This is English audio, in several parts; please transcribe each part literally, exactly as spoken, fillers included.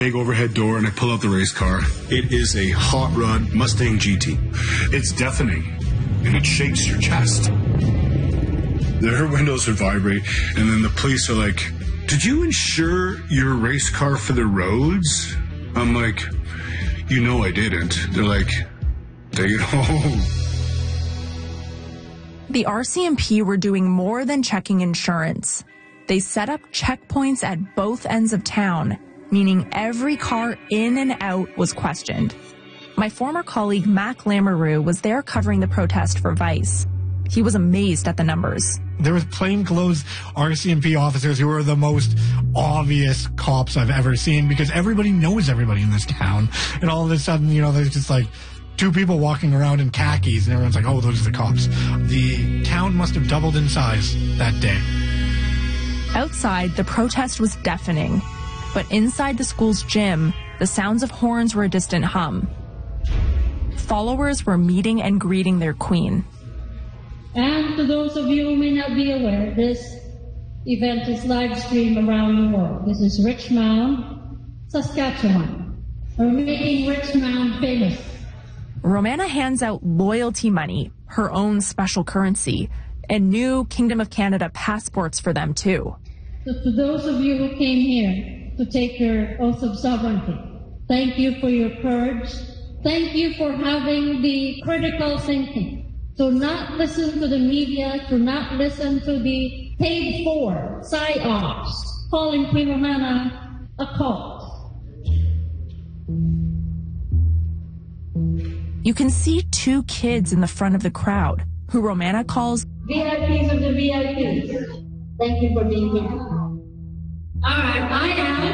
Big overhead door, and I pull out the race car. It is a hot rod Mustang G T. It's deafening, and it shakes your chest. Their windows would vibrate, and then the police are like, "Did you insure your race car for the roads?" I'm like, "You know I didn't." They're like, "Take it home." The R C M P were doing more than checking insurance. They set up checkpoints at both ends of town, meaning every car in and out was questioned. My former colleague Mac Lamoureux was there covering the protest for Vice. He was amazed at the numbers. There was plainclothes R C M P officers who were the most obvious cops I've ever seen, because everybody knows everybody in this town. And all of a sudden, you know, there's just like two people walking around in khakis, and everyone's like, oh, those are the cops. The town must have doubled in size that day. Outside, the protest was deafening. But inside the school's gym, the sounds of horns were a distant hum. Followers were meeting and greeting their queen. And to those of you who may not be aware, this event is live streamed around the world. This is Richmond, Saskatchewan. We're making Richmond famous. Romana hands out loyalty money, her own special currency, and new Kingdom of Canada passports for them, too. So to those of you who came here to take your oath of sovereignty, thank you for your courage. Thank you for having the critical thinking. To not listen to the media, to not listen to the paid-for psyops, calling Queen Romana a cult. You can see two kids in the front of the crowd, who Romana calls V I Ps of the V I Ps. Thank you for being here. All right, I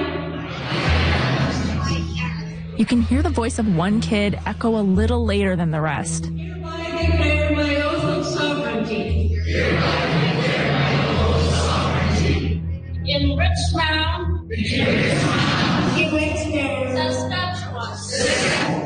am. You can hear the voice of one kid echo a little later than the rest. Hereby declare my oath of sovereignty. Hereby declare my oath of sovereignty. In Richmond. In Richmond. In Richmond. Saskatchewan.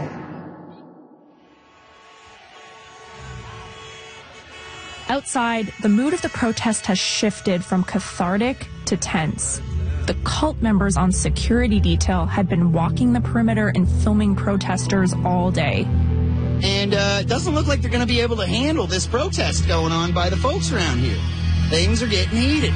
Outside, the mood of the protest has shifted from cathartic to tense. The cult members on security detail had been walking the perimeter and filming protesters all day. And uh, it doesn't look like they're going to be able to handle this protest going on by the folks around here. Things are getting heated.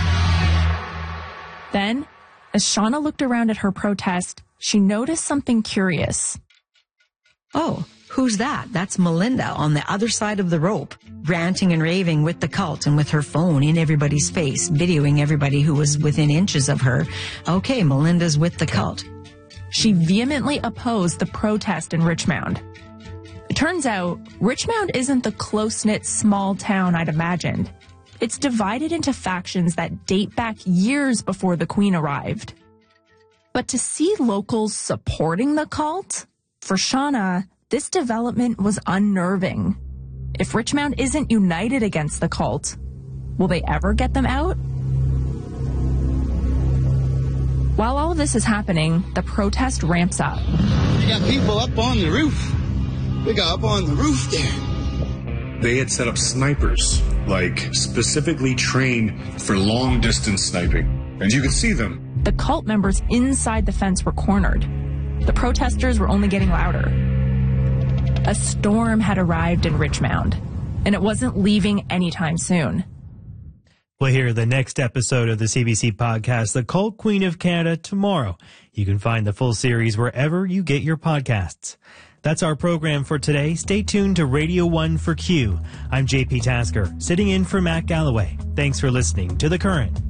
Then, as Shauna looked around at her protest, she noticed something curious. Oh, who's that? That's Melinda on the other side of the rope, ranting and raving with the cult and with her phone in everybody's face, videoing everybody who was within inches of her. Okay, Melinda's with the cult. She vehemently opposed the protest in Richmond. It turns out, Richmond isn't the close-knit small town I'd imagined. It's divided into factions that date back years before the Queen arrived. But to see locals supporting the cult, for Shauna, this development was unnerving. If Richmond isn't united against the cult, will they ever get them out? While all of this is happening, the protest ramps up. You got people up on the roof. They got up on the roof there. They had set up snipers, like specifically trained for long-distance sniping. And you could see them. The cult members inside the fence were cornered. The protesters were only getting louder. A storm had arrived in Richmond, and it wasn't leaving anytime soon. We'll hear the next episode of the C B C podcast, The Cult Queen of Canada, tomorrow. You can find the full series wherever you get your podcasts. That's our program for today. Stay tuned to Radio one for Q. I'm J P Tasker, sitting in for Matt Galloway. Thanks for listening to The Current.